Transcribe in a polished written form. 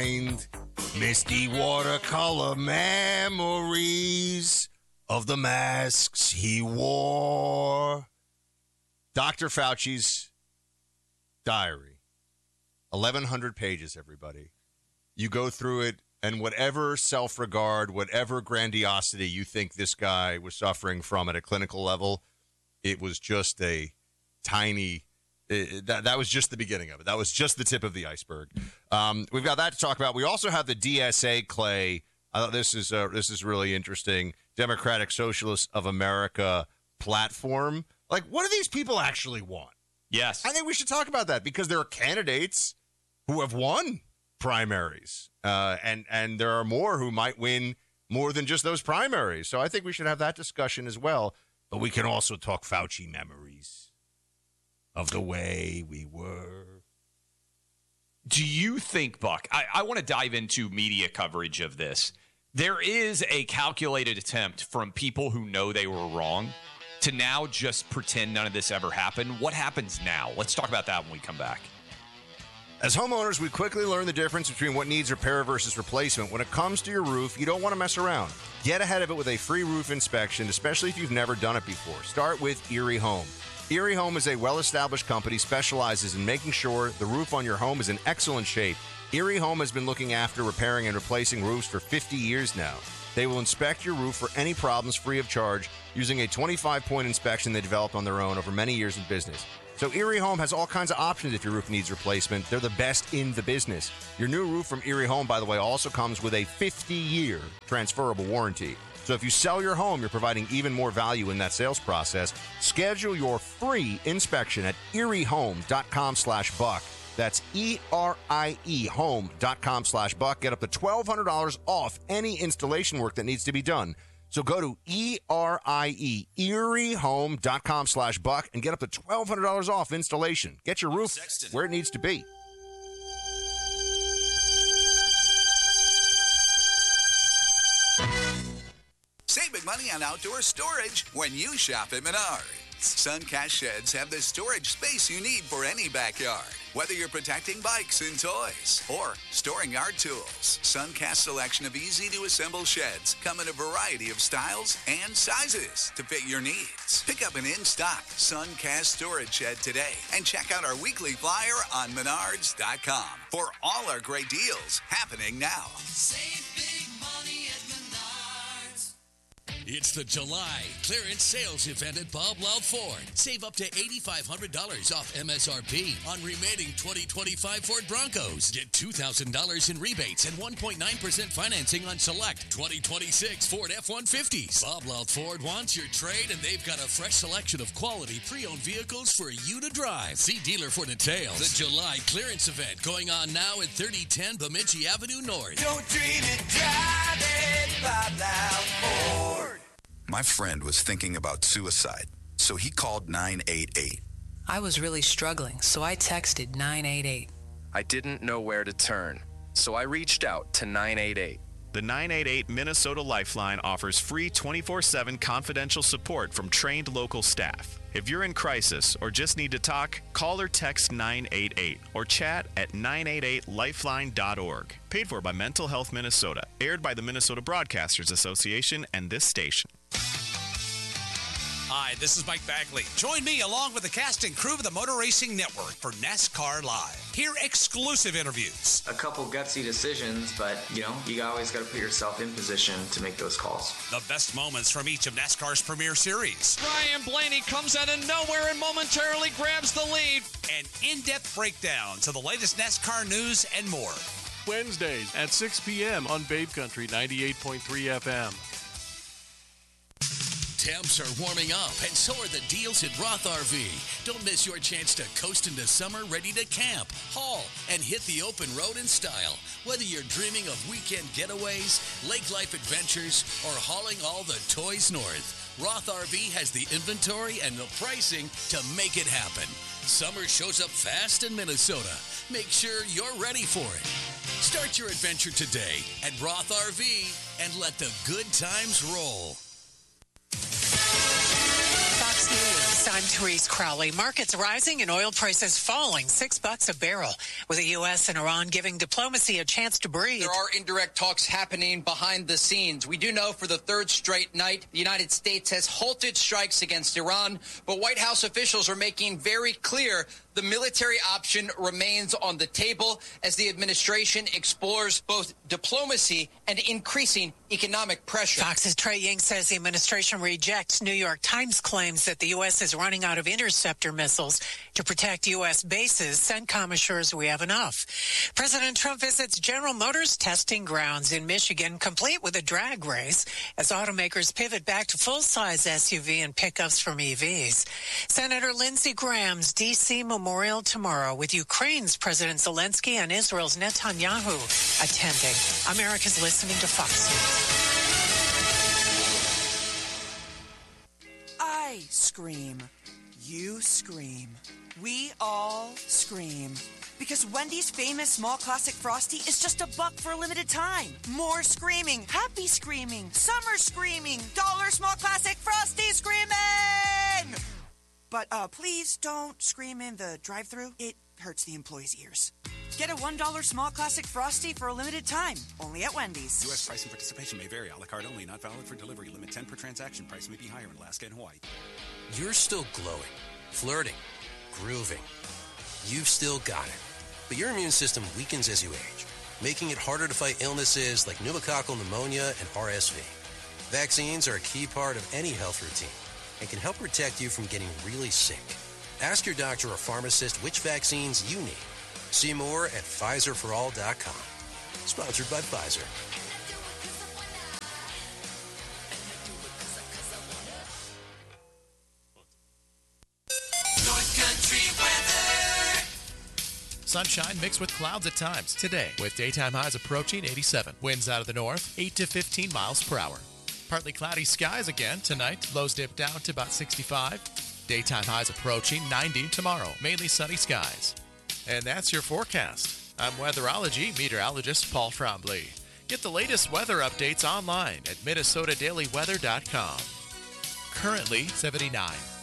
mind. Misty watercolor memories of the masks he wore. Dr. Fauci's diary. 1,100 pages, everybody. You go through it, and whatever self-regard, whatever grandiosity you think this guy was suffering from at a clinical level, it was just a tiny... That was just the beginning of it. That was just the tip of the iceberg. We've got that to talk about. We also have the DSA, Clay. I thought this is really interesting. Democratic Socialists of America platform. Like, what do these people actually want? Yes. I think we should talk about that because there are candidates who have won primaries. And there are more who might win more than just those primaries. So I think we should have that discussion as well. But we can also talk Fauci memories of the way we were. Do you think, Buck, I want to dive into media coverage of this. There is a calculated attempt from people who know they were wrong to now just pretend none of this ever happened. What happens now? Let's talk about that when we come back. As homeowners, we quickly learn the difference between what needs repair versus replacement. When it comes to your roof, you don't want to mess around. Get ahead of it with a free roof inspection, especially if you've never done it before. Start with Erie Home. Erie Home is a well-established company, specializes in making sure the roof on your home is in excellent shape. Erie Home has been looking after repairing and replacing roofs for 50 years now. They will inspect your roof for any problems free of charge using a 25-point inspection they developed on their own over many years of business. So Erie Home has all kinds of options if your roof needs replacement. They're the best in the business. Your new roof from Erie Home, by the way, also comes with a 50-year transferable warranty. So if you sell your home, you're providing even more value in that sales process. Schedule your free inspection at eriehome.com/buck. That's ERIE home.com/buck. Get up to $1,200 off any installation work that needs to be done. So go to eriehome.com/buck and get up to $1,200 off installation. Get your roof where it needs to be. Save big money on outdoor storage when you shop at Menards. Suncast sheds have the storage space you need for any backyard. Whether you're protecting bikes and toys or storing yard tools, Suncast's selection of easy-to-assemble sheds come in a variety of styles and sizes to fit your needs. Pick up an in-stock Suncast storage shed today and check out our weekly flyer on Menards.com for all our great deals happening now. Save big money at Menards. It's the July clearance sales event at Bob Loud Ford. Save up to $8,500 off MSRP on remaining 2025 Ford Broncos. Get $2,000 in rebates and 1.9% financing on select 2026 Ford F-150s. Bob Loud Ford wants your trade, and they've got a fresh selection of quality pre-owned vehicles for you to drive. See dealer for details. The July clearance event going on now at 3010 Bemidji Avenue North. Don't dream it, drive it, Bob Loud Ford. My friend was thinking about suicide, so he called 988. I was really struggling, so I texted 988. I didn't know where to turn, so I reached out to 988. The 988 Minnesota Lifeline offers free 24/7 confidential support from trained local staff. If you're in crisis or just need to talk, call or text 988 or chat at 988lifeline.org. Paid for by Mental Health Minnesota. Aired by the Minnesota Broadcasters Association and this station. Hi, this is Mike Bagley. Join me along with the cast and crew of the Motor Racing Network for NASCAR Live. Hear exclusive interviews. A couple gutsy decisions, but, you always got to put yourself in position to make those calls. The best moments from each of NASCAR's premier series. Ryan Blaney comes out of nowhere and momentarily grabs the lead. And in-depth breakdowns of the latest NASCAR news and more. Wednesdays at 6 p.m. on Babe Country 98.3 FM. Temps are warming up, and so are the deals at Roth RV. Don't miss your chance to coast into summer ready to camp, haul, and hit the open road in style. Whether you're dreaming of weekend getaways, lake life adventures, or hauling all the toys north, Roth RV has the inventory and the pricing to make it happen. Summer shows up fast in Minnesota. Make sure you're ready for it. Start your adventure today at Roth RV and let the good times roll. Fox News. Stocks, I'm Therese Crowley. Markets rising and oil prices falling, $6 a barrel, with the U.S. and Iran giving diplomacy a chance to breathe. There are indirect talks happening behind the scenes. We do know for the third straight night, the United States has halted strikes against Iran, but White House officials are making very clear the military option remains on the table as the administration explores both diplomacy and increasing economic pressure. Fox's Trey Ying says the administration rejects New York Times claims that the U.S. is running out of interceptor missiles to protect U.S. bases. CENTCOM assures we have enough. President Trump visits General Motors testing grounds in Michigan, complete with a drag race as automakers pivot back to full-size SUV and pickups from EVs. Senator Lindsey Graham's D.C. memorial tomorrow with Ukraine's President Zelensky and Israel's Netanyahu attending. America's listening to Fox News. I scream. You scream. We all scream. Because Wendy's famous small classic Frosty is just $1 for a limited time. More screaming, happy screaming, summer screaming, dollar small classic Frosty screaming! But please don't scream in the drive-thru. It hurts the employees' ears. Get a $1 small classic Frosty for a limited time. Only at Wendy's. U.S. price and participation may vary. A la carte only. Not valid for delivery. Limit 10 per transaction. Price may be higher in Alaska and Hawaii. You're still glowing, flirting, grooving. You've still got it. But your immune system weakens as you age, making it harder to fight illnesses like pneumococcal pneumonia and RSV. Vaccines are a key part of any health routine and can help protect you from getting really sick. Ask your doctor or pharmacist which vaccines you need. See more at PfizerForAll.com. Sponsored by Pfizer. North Country weather. Sunshine mixed with clouds at times today, with daytime highs approaching 87. Winds out of the north, 8 to 15 miles per hour. Partly cloudy skies again tonight. Lows dip down to about 65. Daytime highs approaching 90 tomorrow. Mainly sunny skies. And that's your forecast. I'm weatherology meteorologist Paul Trombley. Get the latest weather updates online at MinnesotaDailyWeather.com. Currently 79.